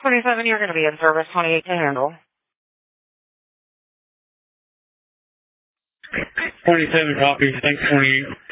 27, you're going to be in service, 28 to handle. 27 copies, thanks 28.